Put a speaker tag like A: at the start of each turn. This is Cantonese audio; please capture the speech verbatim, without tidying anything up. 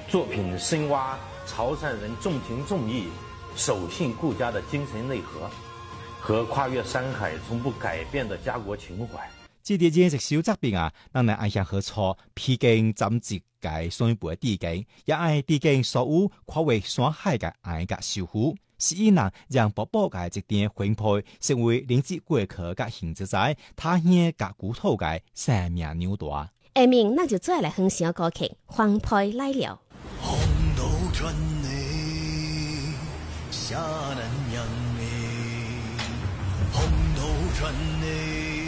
A: 作品深挖潮汕人重情重义、守信顾家的精神内核，和跨越山海从不改變的家國情懷。
B: 這啲建設小作品啊，讓人印象好錯，披荊斬棘嘅上一輩地景，也係地景所有跨越山海嘅愛嘅守護，是以人讓寶寶嘅一點分配，成為連接過去嘅形之在，他鄉嘅古土嘅生命紐帶。
C: 下面那就再來分享歌曲《分配來了》。
D: 下南洋紅豆船